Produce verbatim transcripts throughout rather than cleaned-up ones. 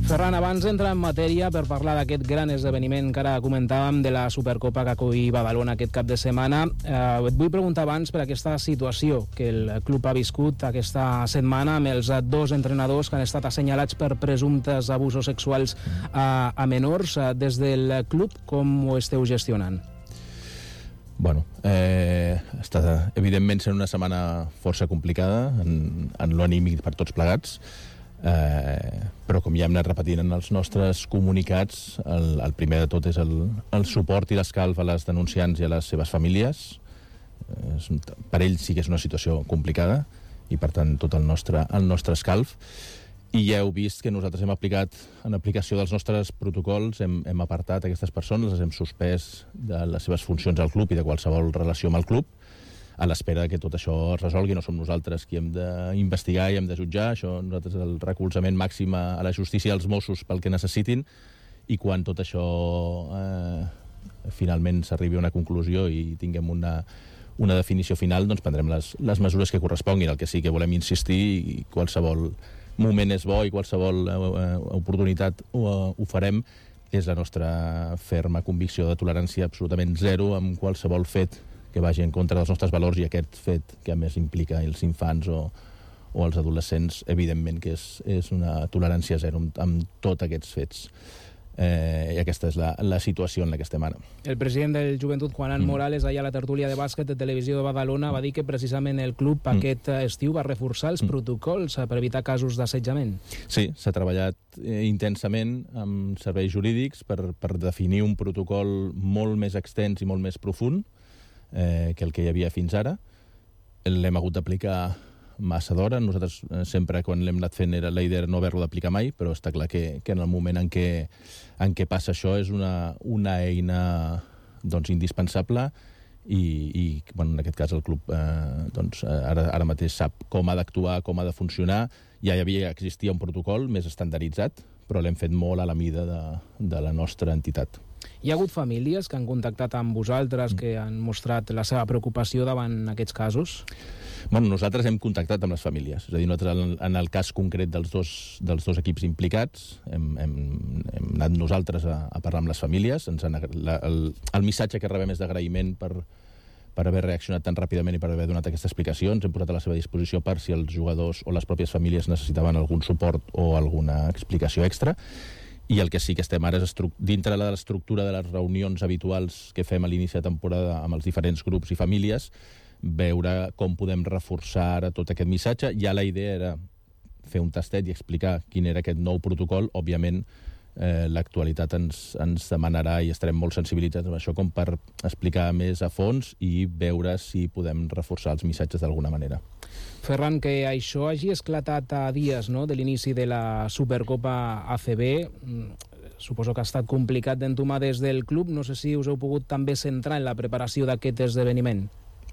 Ferran, abans d'entrar en matèria per parlar d'aquest gran esdeveniment que ara comentàvem de la Supercopa que acull Badalona aquest cap de setmana, eh, et vull preguntar abans per aquesta situació que el club ha viscut aquesta setmana amb els dos entrenadors que han estat assenyalats per presumptes abusos sexuals a, a menors. Des del club, com ho esteu gestionant? Bueno, eh, està evidentment sent una setmana força complicada en, en l'anímic per tots plegats. Eh, però com ja hem anat repetint en els nostres comunicats, el, el primer de tot és el, el suport i l'escalf a les denunciants i a les seves famílies. Eh, per ells sí que és una situació complicada i per tant tot el nostre, el nostre escalf. I ja heu vist que nosaltres hem aplicat, en aplicació dels nostres protocols, hem, hem apartat aquestes persones, les hem suspès de les seves funcions al club i de qualsevol relació amb el club, a l'espera que tot això es resolgui. No som nosaltres qui hem d'investigar i hem de jutjar, això nosaltres el recolzament màxim a la justícia i als Mossos pel que necessitin, i quan tot això eh, finalment s'arribi a una conclusió i tinguem una, una definició final, doncs prendrem les, les mesures que corresponguin. El que sí que volem insistir, i qualsevol moment és bo i qualsevol eh, oportunitat ho, ho farem, és la nostra ferma convicció de tolerància absolutament zero amb qualsevol fet que vagi en contra dels nostres valors, i aquest fet que a més implica els infants o, o els adolescents, evidentment que és, és una tolerància zero amb, amb tots aquests fets. Eh, I aquesta és la, la situació en la que estem ara. El president del Joventut, Juanán mm. Morales, ahir a la tertúlia de bàsquet de Televisió de Badalona, va dir que precisament el club mm. aquest estiu va reforçar els mm. protocols per evitar casos d'assetjament. Sí, s'ha treballat eh, intensament amb serveis jurídics per, per definir un protocol molt més extens i molt més profund Eh, que el que hi havia fins ara. L'hem hagut d'aplicar massa d'hora. Nosaltres eh, sempre quan l'hem anat fent era la idea no haver-lo d'aplicar mai, però està clar que, que en el moment en què, en què passa això és una, una eina doncs, indispensable i, i bueno, en aquest cas el club eh, doncs, ara, ara mateix sap com ha d'actuar, com ha de funcionar. Ja hi havia, existia un protocol més estandarditzat, però l'hem fet molt a la mida de, de la nostra entitat. Hi ha hagut famílies que han contactat amb vosaltres, que han mostrat la seva preocupació davant aquests casos? Bueno, nosaltres hem contactat amb les famílies. És a dir, nosaltres, en el cas concret dels dos, dels dos equips implicats, hem, hem, hem anat nosaltres a, a parlar amb les famílies. Ens han, la, el, el missatge que rebem és d'agraïment per, per haver reaccionat tan ràpidament i per haver donat aquesta explicació. Ens hem posat a la seva disposició per si els jugadors o les pròpies famílies necessitaven algun suport o alguna explicació extra. I el que sí que estem ara és dintre de l'estructura de les reunions habituals que fem a l'inici de temporada amb els diferents grups i famílies, veure com podem reforçar ara tot aquest missatge. Ja la idea era fer un tastet i explicar quin era aquest nou protocol. Òbviament, eh, l'actualitat ens, ens demanarà i estarem molt sensibilitzats amb això com per explicar més a fons i veure si podem reforçar els missatges d'alguna manera. Ferran, que això hagi esclatat a dies, no?, de l'inici de la Supercopa A C B, suposo que ha estat complicat d'entomar des del club. No sé si us heu pogut també centrar en la preparació d'aquest esdeveniment.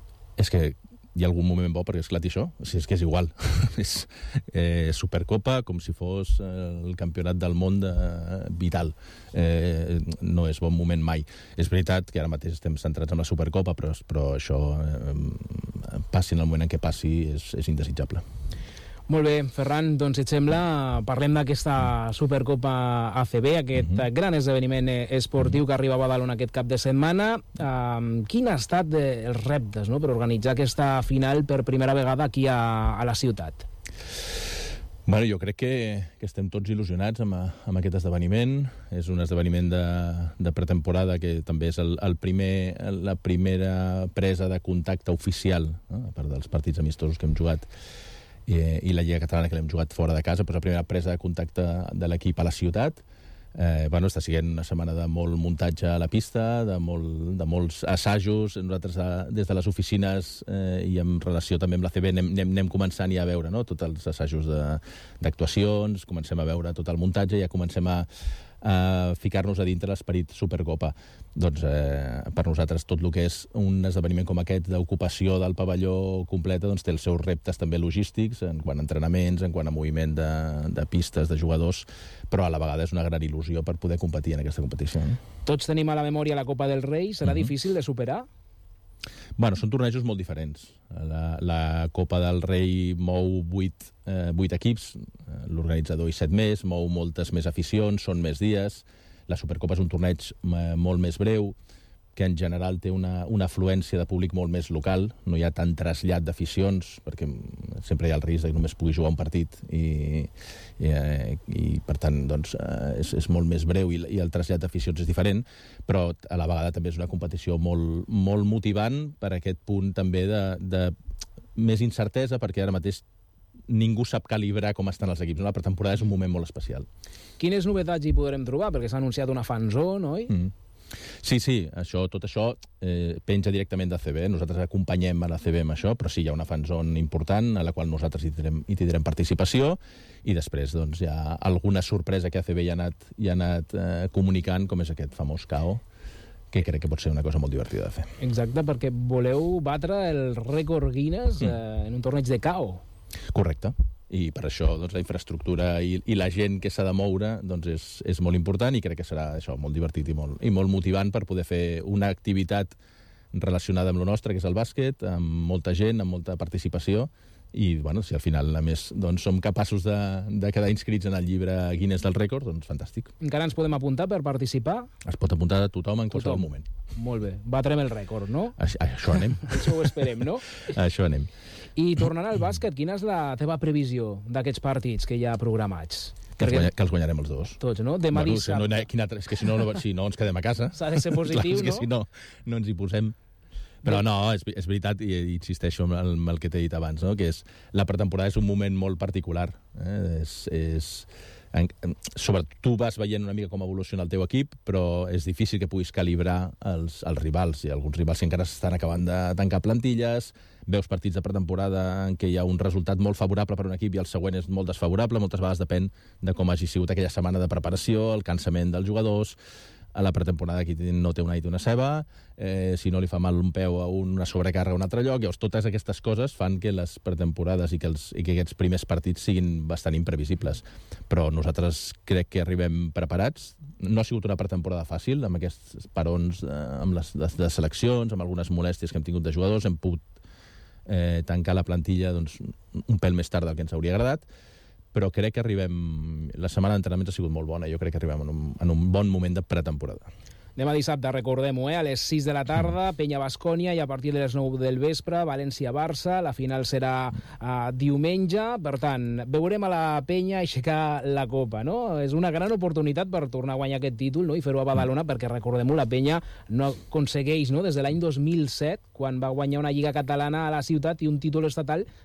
És que hi ha algun moment bo perquè esclati això? O sigui, és que és igual. és eh, Supercopa com si fos eh, el campionat del món de, eh, vital. Eh, no és bon moment mai. És veritat que ara mateix estem centrats en la Supercopa, però, però això, eh, passi en el moment en què passi, és, és indesitjable. Molt bé, Ferran, doncs si et sembla, parlem d'aquesta Supercopa A C B, aquest uh-huh. gran esdeveniment esportiu que arriba a Badalona aquest cap de setmana. Um, quin ha estat els reptes, no?, per organitzar aquesta final per primera vegada aquí a, a la ciutat? Bueno, jo crec que, que estem tots il·lusionats amb, amb aquest esdeveniment. És un esdeveniment de, de pretemporada que també és el, el primer, la primera presa de contacte oficial, no?, a part dels partits amistosos que hem jugat, i, i la Lliga Catalana que l'hem jugat fora de casa, però és la primera presa de contacte de l'equip a la ciutat. Eh, bueno, està sent una setmana de molt muntatge a la pista, de, molt, de molts assajos. Nosaltres des de les oficines eh, i en relació també amb la C B anem, anem, anem començant ja a veure, no?, tots els assajos d'actuacions, comencem a veure tot el muntatge i ja comencem a, a ficar-nos a dintre l'esperit Supercopa. Doncs eh, per nosaltres tot el que és un esdeveniment com aquest d'ocupació del pavelló completa doncs té els seus reptes també logístics, en quant a entrenaments, en quant a moviment de, de pistes, de jugadors, però a la vegada és una gran il·lusió per poder competir en aquesta competició. Tots tenim a la memòria la Copa del Rei. Serà uh-huh. difícil de superar? Bueno, són tornejos molt diferents. La, la Copa del Rei mou vuit, eh, vuit equips, l'organitzador i set més, mou moltes més aficions, són més dies. La Supercopa és un torneig eh, molt més breu, que en general té una, una afluència de públic molt més local, no hi ha tant trasllat d'aficions, perquè sempre hi ha el risc de que només pugui jugar un partit i, i, eh, i per tant, doncs, eh, és, és molt més breu i, i el trasllat d'aficions és diferent, però a la vegada també és una competició molt, molt motivant per aquest punt també de, de més incertesa, perquè ara mateix ningú sap calibrar com estan els equips. La pretemporada és un moment molt especial. Quines novetats hi podrem trobar? Perquè s'ha anunciat una fanzone, oi? Mm. Sí, sí, això, tot això eh, penja directament d'A C B. Nosaltres acompanyem a l'A C B amb això, però sí, hi ha una fanzone important a la qual nosaltres hi tindrem, hi tindrem participació i després doncs, hi ha alguna sorpresa que A C B hi ha anat, hi ha anat eh, comunicant, com és aquest famós K O, que crec que pot ser una cosa molt divertida de fer. Exacte, perquè voleu batre el rècord Guinness mm. eh, en un torneig de K O. Correcte. I per això doncs, la infraestructura i, i la gent que s'ha de moure doncs, és, és molt important i crec que serà això molt divertit i molt, i molt motivant per poder fer una activitat relacionada amb lo nostre, que és el bàsquet, amb molta gent, amb molta participació i bueno, si al final a més doncs, som capaços de, de quedar inscrits en el llibre Guinness del rècord, doncs fantàstic. Encara ens podem apuntar per participar? Es pot apuntar a tothom en qualsevol moment. Molt bé, batrem el rècord, no? A, a això anem. Això ho esperem, no? A això anem. I tornant al bàsquet, quina és la teva previsió d'aquests partits que hi ha programats? Que els, guanya, que els guanyarem els dos. Tots, no? Demà bueno, dissabte. No, quin altre, és que si no, no, si no ens quedem a casa. S'ha de ser positiu, clar, és que no? si no, no ens hi posem. Però no, és, és veritat, i, i insisteixo amb el, amb el que t'he dit abans, no? Que és, la pretemporada és un moment molt particular. Eh? És, és, en, sobre, tu vas veient una mica com evoluciona el teu equip, però és difícil que puguis calibrar els, els rivals. Hi ha alguns rivals que encara estan acabant de tancar plantilles, veus partits de pretemporada en què hi ha un resultat molt favorable per un equip i el següent és molt desfavorable, moltes vegades depèn de com hagi sigut aquella setmana de preparació, el cansament dels jugadors. A la pretemporada aquí no té una nit una ceba, eh, si no li fa mal un peu a una sobrecàrrega a un altre lloc, llavors totes aquestes coses fan que les pretemporades i que, els, i que aquests primers partits siguin bastant imprevisibles. Però nosaltres crec que arribem preparats. No ha sigut una pretemporada fàcil, amb aquests parons, eh, amb les, les, les seleccions, amb algunes molèsties que hem tingut de jugadors, hem pogut eh, tancar la plantilla doncs, un pèl més tard del que ens hauria agradat, però crec que arribem... La setmana d'entrenaments ha sigut molt bona, jo crec que arribem en un, en un bon moment de pretemporada. Demà dissabte, recordem-ho, eh? A les sis de la tarda, Penya-Bascònia, i a partir de les nou del vespre, València-Barça. La final serà uh, diumenge. Per tant, veurem a la Penya aixecar la copa, no? És una gran oportunitat per tornar a guanyar aquest títol, no? I fer-ho a Badalona, perquè, recordem-ho, la Penya no aconsegueix, no? Des de l'any dos mil set, quan va guanyar una lliga catalana a la ciutat i un títol estatal